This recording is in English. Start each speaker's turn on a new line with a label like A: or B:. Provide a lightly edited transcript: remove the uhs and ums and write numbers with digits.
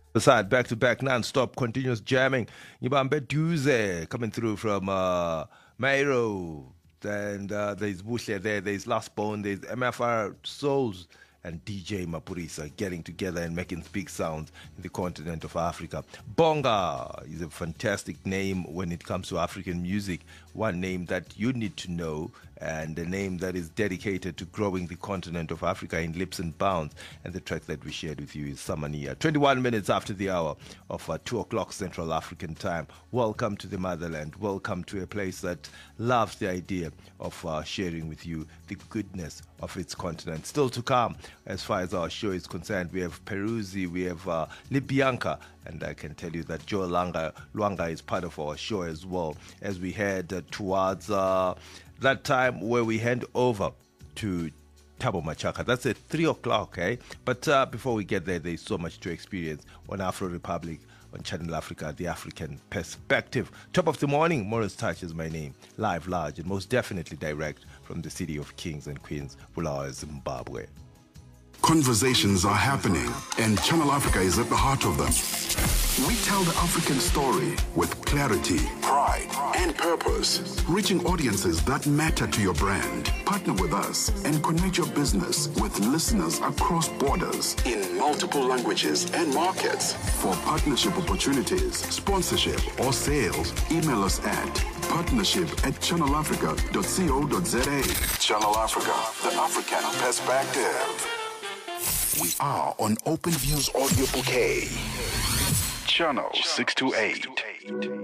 A: Aside, back to back, non-stop, continuous jamming. Ngibambe Duze coming through from Mairo. And there's Bushle there, there's Last Bone, there's MFR Souls, and DJ Mapurisa getting together and making big sounds in the continent of Africa. Bonga is a fantastic name when it comes to African music. One name that you need to know, and a name that is dedicated to growing the continent of Africa in leaps and bounds. And the track that we shared with you is Samania. 21 minutes after the hour of 2 o'clock Central African time. Welcome to the motherland. Welcome to a place that loves the idea of sharing with you the goodness of its continent. Still to come, as far as our show is concerned, we have Peruzzi, we have Libianca, and I can tell you that Joe Luanga is part of our show as well, as we head towards that time where we hand over to Tabo Machaka. That's at 3 o'clock, eh? But before we get there, there's so much to experience on Afro Republic, on Channel Africa, the African perspective. Top of the morning, Morris Touch is my name. Live, large, and most definitely direct from the city of kings and queens, Bulawayo, Zimbabwe.
B: Conversations are happening, and Channel Africa is at the heart of them. We tell the African story with clarity, pride, and purpose, reaching audiences that matter to your brand. Partner with us and connect your business with listeners across borders in multiple languages and markets. For partnership opportunities, sponsorship, or sales, email us at partnership@channelafrica.co.za. Channel Africa, the African perspective. We are on Open Views Audio Bouquet. Channel 628.